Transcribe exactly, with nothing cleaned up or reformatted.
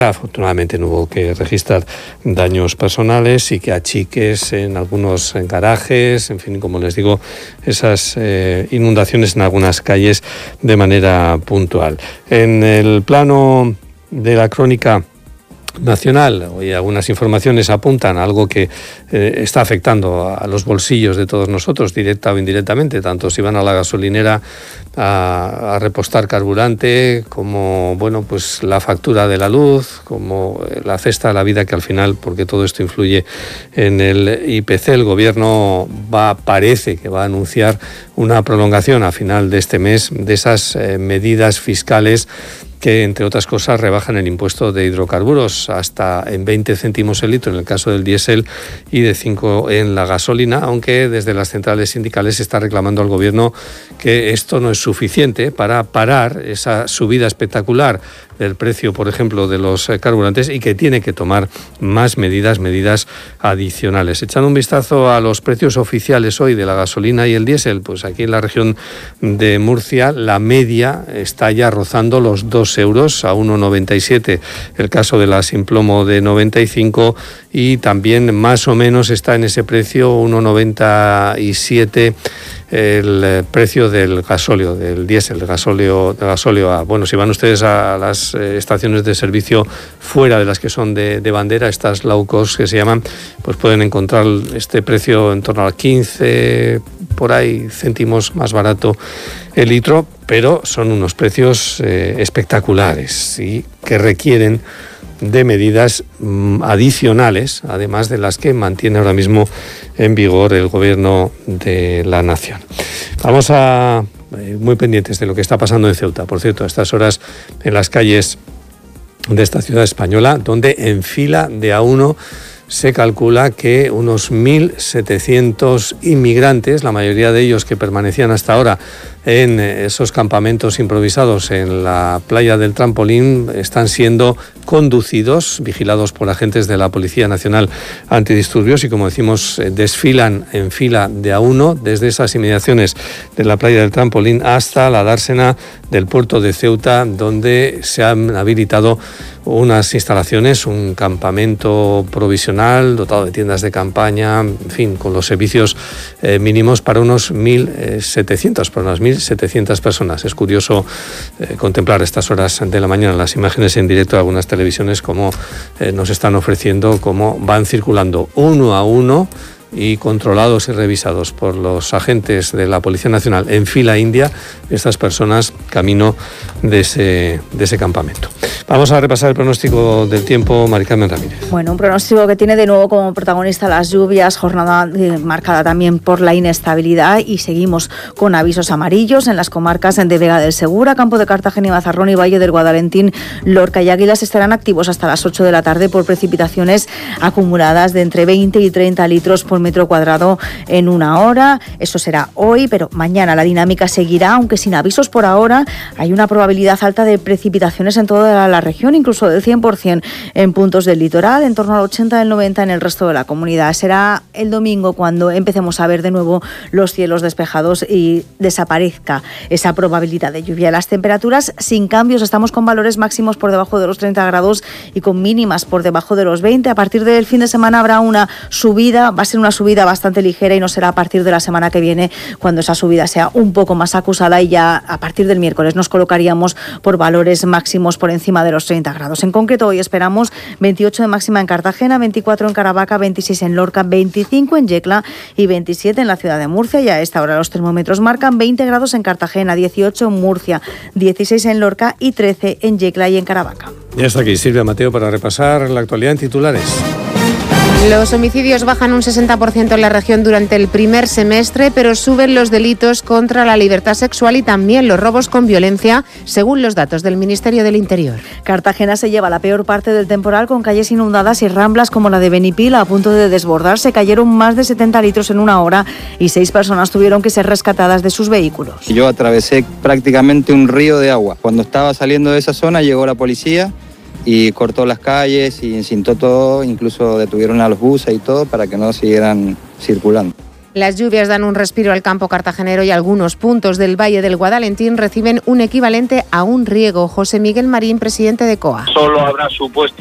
Afortunadamente no hubo que registrar daños personales y que achiques en algunos garajes, en fin, como les digo, esas eh, inundaciones en algunas calles de manera puntual. En el plano de la crónica nacional, hoy algunas informaciones apuntan a algo que eh, está afectando a los bolsillos de todos nosotros, directa o indirectamente, tanto si van a la gasolinera a, a repostar carburante, como bueno, pues la factura de la luz, como la cesta de la vida, que al final, porque todo esto influye en el I P C, el gobierno va, parece que va a anunciar una prolongación a final de este mes de esas eh, medidas fiscales que, entre otras cosas, rebajan el impuesto de hidrocarburos hasta en veinte céntimos el litro en el caso del diésel y de cinco en la gasolina, aunque desde las centrales sindicales se está reclamando al gobierno que esto no es suficiente para parar esa subida espectacular del precio, por ejemplo, de los carburantes, y que tiene que tomar más medidas, medidas adicionales. Echando un vistazo a los precios oficiales hoy de la gasolina y el diésel, pues aquí en la región de Murcia la media está ya rozando los dos euros, a uno noventa y siete el caso de la sin plomo de noventa y cinco, y también más o menos está en ese precio, uno noventa y siete el precio del gasóleo, del diésel, del gasóleo, del gasóleo A. Bueno, si van ustedes a las eh, estaciones de servicio fuera de las que son de, de bandera, estas low cost que se llaman, pues pueden encontrar este precio en torno a quince, por ahí, céntimos más barato el litro, pero son unos precios eh, espectaculares y que requieren de medidas mm, adicionales, además de las que mantiene ahora mismo en vigor el gobierno de la nación. Vamos a eh, muy pendientes de lo que está pasando en Ceuta, por cierto, a estas horas en las calles de esta ciudad española, donde en fila de a uno se calcula que unos mil setecientos inmigrantes, la mayoría de ellos que permanecían hasta ahora en esos campamentos improvisados en la playa del Trampolín, están siendo conducidos, vigilados por agentes de la Policía Nacional Antidisturbios, y, como decimos, desfilan en fila de a uno desde esas inmediaciones de la playa del Trampolín hasta la dársena del puerto de Ceuta, donde se han habilitado unas instalaciones, un campamento provisional dotado de tiendas de campaña, en fin, con los servicios eh, mínimos para unos mil setecientos, para unas mil setecientas personas. Es curioso eh, contemplar a estas horas de la mañana las imágenes en directo de algunas televisiones, como eh, nos están ofreciendo, cómo van circulando uno a uno y controlados y revisados por los agentes de la Policía Nacional en fila india, estas personas camino de ese, de ese campamento. Vamos a repasar el pronóstico del tiempo, Mari Carmen Ramírez. Bueno, un pronóstico que tiene de nuevo como protagonista las lluvias, jornada eh, marcada también por la inestabilidad, y seguimos con avisos amarillos en las comarcas de Vega del Segura, Campo de Cartagena y Mazarrón, y Valle del Guadalentín, Lorca y Águilas estarán activos hasta las ocho de la tarde por precipitaciones acumuladas de entre veinte y treinta litros por metro cuadrado en una hora. Eso será hoy, pero mañana la dinámica seguirá, aunque sin avisos por ahora. Hay una probabilidad alta de precipitaciones en toda la, la región, incluso del cien por ciento en puntos del litoral, en torno al ochenta del noventa en el resto de la comunidad. Será el domingo cuando empecemos a ver de nuevo los cielos despejados y desaparezca esa probabilidad de lluvia. Las temperaturas sin cambios, estamos con valores máximos por debajo de los treinta grados y con mínimas por debajo de los veinte. A partir del fin de semana habrá una subida, va a ser una subida bastante ligera, y no será a partir de la semana que viene cuando esa subida sea un poco más acusada, y ya a partir del miércoles nos colocaríamos por valores máximos por encima de los treinta grados. En concreto, hoy esperamos veintiocho de máxima en Cartagena, veinticuatro en Caravaca, veintiséis en Lorca, veinticinco en Yecla y veintisiete en la ciudad de Murcia. Y a esta hora los termómetros marcan veinte grados en Cartagena, dieciocho en Murcia, dieciséis en Lorca y trece en Yecla y en Caravaca. Ya está aquí Silvia Mateo para repasar la actualidad en titulares. Los homicidios bajan un sesenta por ciento en la región durante el primer semestre, pero suben los delitos contra la libertad sexual y también los robos con violencia, según los datos del Ministerio del Interior. Cartagena se lleva la peor parte del temporal, con calles inundadas y ramblas como la de Benipila a punto de desbordarse. Cayeron más de setenta litros en una hora y seis personas tuvieron que ser rescatadas de sus vehículos. Yo atravesé prácticamente un río de agua. Cuando estaba saliendo de esa zona llegó la policía y cortó las calles y encintó todo, incluso detuvieron a los buses y todo para que no siguieran circulando. Las lluvias dan un respiro al campo cartagenero y algunos puntos del Valle del Guadalentín reciben un equivalente a un riego. José Miguel Marín, presidente de C O A. Solo habrá supuesto